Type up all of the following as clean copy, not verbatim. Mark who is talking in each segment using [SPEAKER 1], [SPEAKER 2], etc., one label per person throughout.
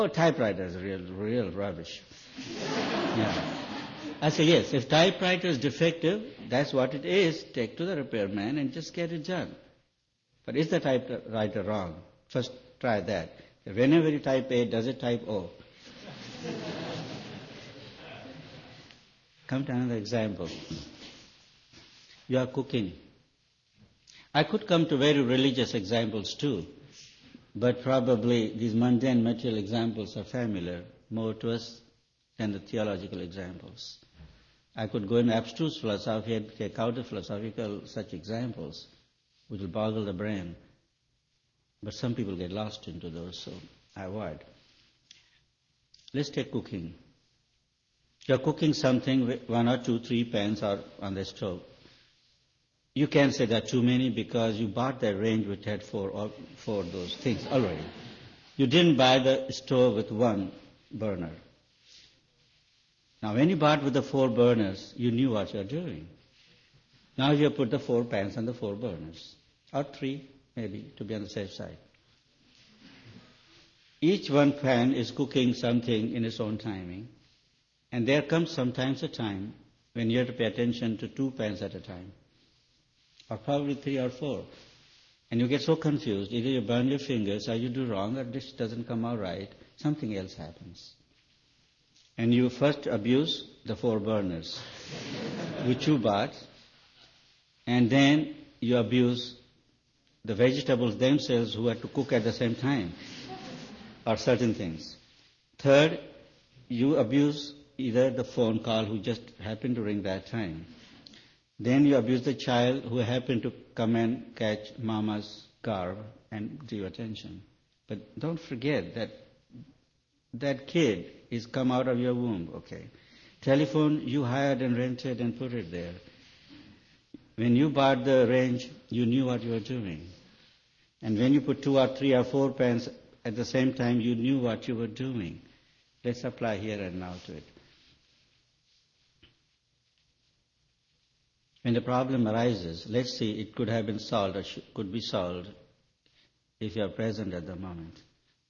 [SPEAKER 1] Oh, typewriter is real rubbish. Yeah. I say, yes, if typewriter is defective, that's what it is. Take to the repairman and just get it done. But is the typewriter wrong? First try that. Whenever you type A, does it type O? Come to another example. You are cooking. I could come to very religious examples too, but probably these mundane material examples are familiar more to us than the theological examples. I could go in abstruse philosophy and take out the philosophical such examples, which will boggle the brain. But some people get lost into those, so I avoid. Let's take cooking. You're cooking something with 1 or 2, 3 pans are on the stove. You can't say there are too many because you bought that range which had four of those things already. You didn't buy the stove with 1 burner. Now when you bought with the 4 burners, you knew what you're doing. Now you put the 4 pans on the 4 burners. Or 3, maybe, to be on the safe side. Each one pan is cooking something in its own timing. And there comes sometimes a time when you have to pay attention to 2 pans at a time. Or probably 3 or 4. And you get so confused. Either you burn your fingers or you do wrong or this doesn't come out right. Something else happens. And you first abuse the 4 burners, which you bought. And then you abuse the vegetables themselves who have to cook at the same time. Or certain things. Third, you abuse either the phone call who just happened to ring that time. Then you abuse the child who happened to come and catch mama's car and give you attention. But don't forget that that kid is come out of your womb, okay? Telephone you hired and rented and put it there. When you bought the range, you knew what you were doing. And when you put 2 or 3 or 4 pens at the same time, you knew what you were doing. Let's apply here and now to it. When the problem arises, let's see, it could have been solved or could be solved if you are present at the moment.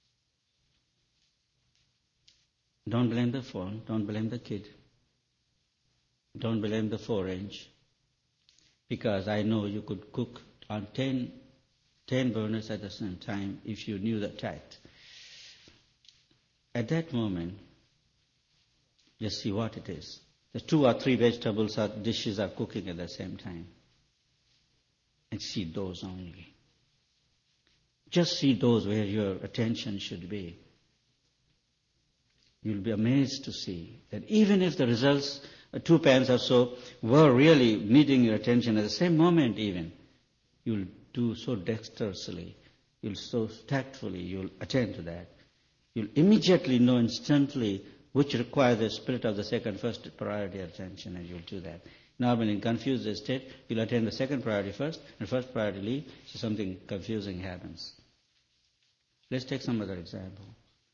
[SPEAKER 1] Don't blame the phone, don't blame the kid. Don't blame the 4-inch. Because I know you could cook on 10 burners at the same time if you knew the tact. At that moment, just see what it is. The 2 or 3 vegetables or dishes are cooking at the same time. And see those only. Just see those where your attention should be. You'll be amazed to see that even if the results, 2 pans or so, were really needing your attention at the same moment even, you'll do so dexterously, you'll so tactfully, you'll attend to that. You'll immediately know instantly which requires the spirit of the first priority attention, and you'll do that. Normally in confused state, you'll attend the second priority first, and first priority leave, so something confusing happens. Let's take some other example.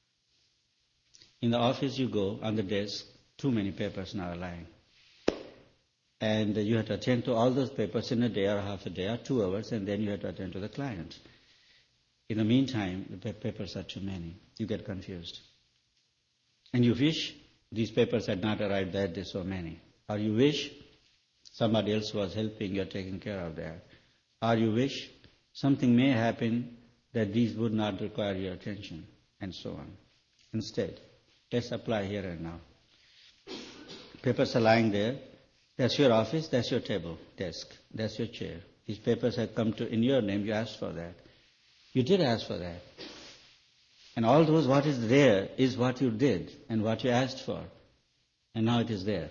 [SPEAKER 1] In the office you go, on the desk, too many papers now are lying. And you have to attend to all those papers in a day or half a day or 2 hours, and then you have to attend to the client. In the meantime, the papers are too many. You get confused. And you wish these papers had not arrived that day so many. Or you wish somebody else was helping you or taking care of that. Or you wish something may happen that these would not require your attention, and so on. Instead, let's apply here and now. Papers are lying there. That's your office, that's your table, desk, that's your chair. These papers have come to in your name, you asked for that. You did ask for that. And all those, what is there is what you did and what you asked for. And now it is there.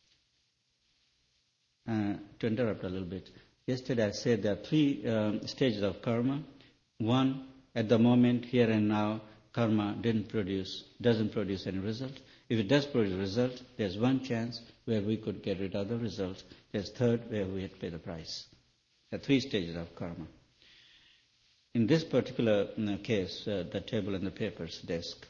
[SPEAKER 1] To interrupt a little bit. Yesterday I said there are 3 stages of karma. 1, at the moment, here and now, karma doesn't produce any result. If it does produce a result, there's 1 chance where we could get rid of the result. There's 3rd where we have to pay the price. There are 3 stages of karma. In this particular case, the table and the papers desk,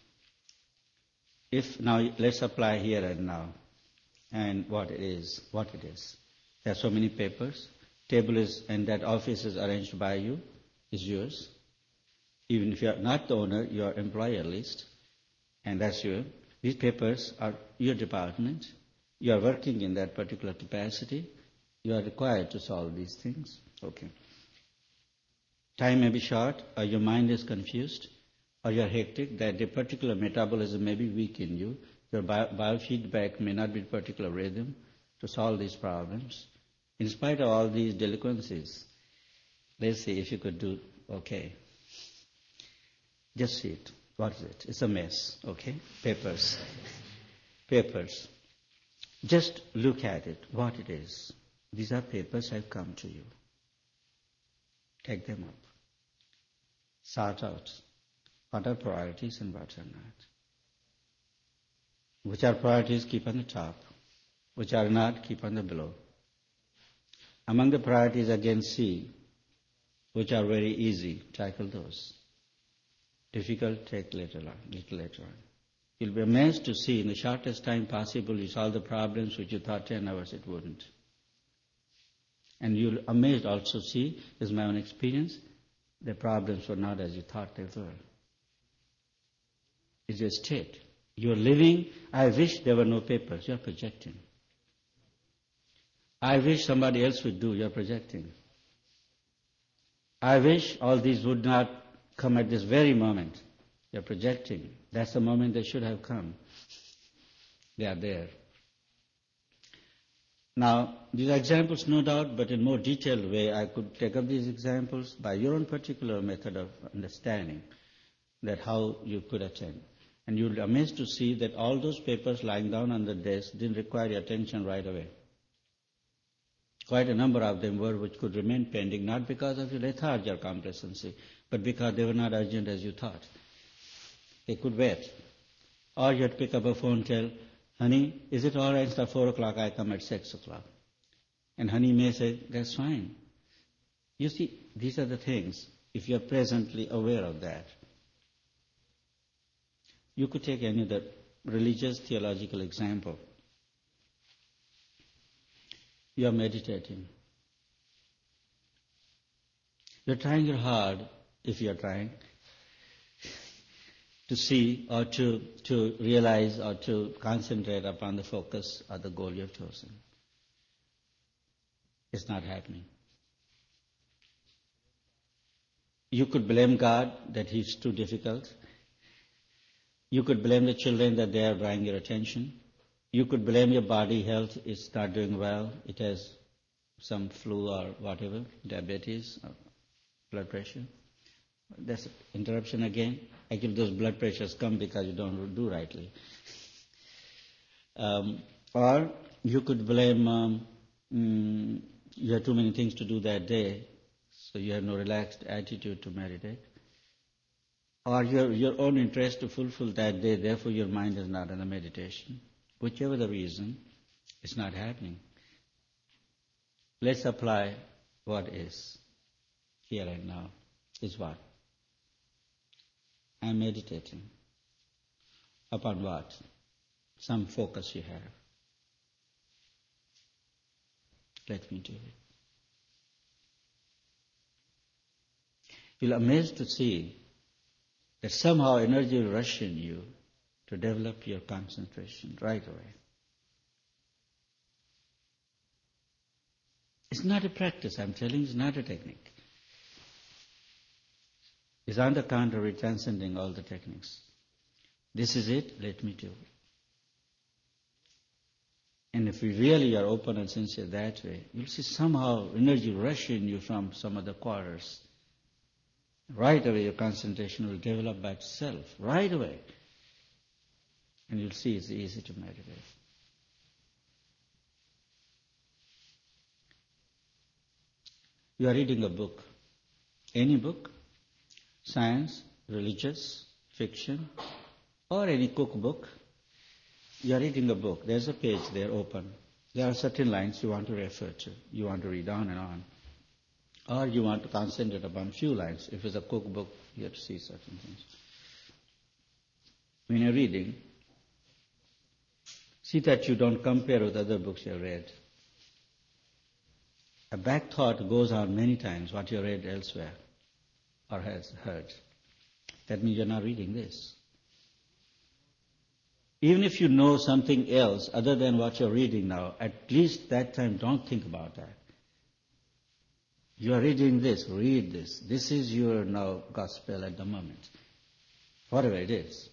[SPEAKER 1] if now let's apply here and now, and what it is. There are so many papers. Table is, and that office is arranged by you, is yours. Even if you are not the owner, you are employee at least. And that's these papers are your department. You are working in that particular capacity. You are required to solve these things. Okay. Time may be short, or your mind is confused, or you are hectic, that the particular metabolism may be weak in you. Your biofeedback may not be in particular rhythm to solve these problems. In spite of all these delinquencies, let's see if you could do okay. Just see it. What is it? It's a mess, okay? Papers. Papers. Just look at it, what it is. These are papers have come to you. Take them up. Sort out what are priorities and what are not. Which are priorities, keep on the top. Which are not, keep on the below. Among the priorities, again, see which are very easy. Tackle those. Difficult, take little later on. You'll be amazed to see in the shortest time possible you solve the problems which you thought 10 hours it wouldn't. And you'll be amazed also see, this is my own experience, the problems were not as you thought they were. It's your state. You're living, I wish there were no papers, you're projecting. I wish somebody else would do, you're projecting. I wish all these would not come at this very moment. You're projecting. That's the moment they should have come. They are there. Now, these are examples, no doubt, but in more detailed way, I could take up these examples by your own particular method of understanding that how you could attend. And you'll be amazed to see that all those papers lying down on the desk didn't require your attention right away. Quite a number of them were which could remain pending, not because of your lethargy or complacency, but because they were not urgent as you thought. They could wait. Or you'd pick up a phone, tell, honey, is it all right instead of 4 o'clock I come at 6 o'clock? And honey may say, that's fine. You see, these are the things, if you're presently aware of that. You could take any other religious, theological example. You are meditating. You're trying your hard, if you're trying, to see or to realize or to concentrate upon the focus or the goal you have chosen. It's not happening. You could blame God that He's too difficult. You could blame the children that they are drawing your attention. You could blame your body health, it's not doing well, it has some flu or whatever, diabetes or blood pressure. That's interruption again. Actually, those blood pressures come because you don't do rightly. Or you could blame you have too many things to do that day, so you have no relaxed attitude to meditate. Or your own interest to fulfill that day, therefore your mind is not in the meditation. Whichever the reason, it's not happening. Let's apply what is here and now. Is what? I'm meditating. Upon what? Some focus you have. Let me do it. You'll be amazed to see that somehow energy will rush in you to develop your concentration right away. It's not a practice, I'm telling you, it's not a technique. It's on the contrary, transcending all the techniques. This is it, let me do it. And if you really are open and sincere that way, you'll see somehow energy rush in you from some other quarters. Right away your concentration will develop by itself, right away. And you'll see it's easy to meditate. You are reading a book. Any book, science, religious, fiction, or any cookbook. You are reading a book. There's a page there open. There are certain lines you want to refer to. You want to read on and on. Or you want to concentrate upon few lines. If it's a cookbook, you have to see certain things. When you're reading, see that you don't compare with other books you have read. A back thought goes on many times what you read elsewhere or has heard. That means you're not reading this. Even if you know something else other than what you're reading now, at least that time don't think about that. You are reading this, read this. This is your now gospel at the moment. Whatever it is.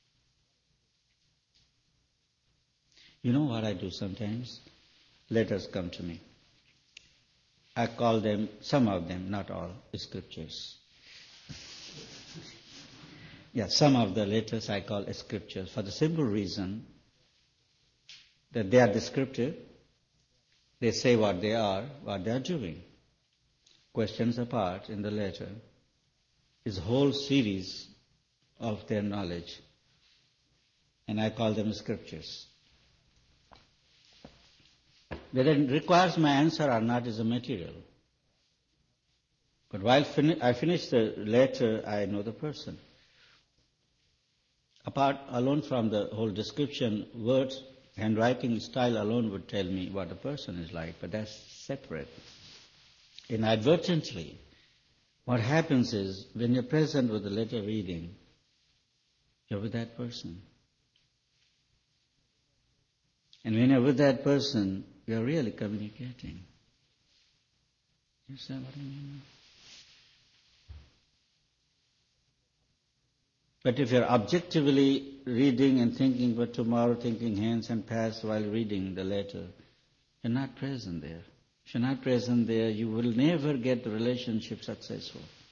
[SPEAKER 1] You know what I do sometimes? Letters come to me. I call them, some of them, not all, scriptures. Yeah, some of the letters I call scriptures for the simple reason that they are descriptive. They say what they are doing. Questions apart in the letter is a whole series of their knowledge, and I call them scriptures. Whether it requires my answer or not is a material. But while I finish the letter, I know the person. Apart alone from the whole description, words, handwriting style alone would tell me what the person is like, but that's separate. Inadvertently, what happens is, when you're present with the letter reading, you're with that person. And when you're with that person, you're really communicating. You see what I mean? But if you're objectively reading and thinking for tomorrow, thinking hence and past while reading the letter, you're not present there. If you're not present there, you will never get the relationship successful.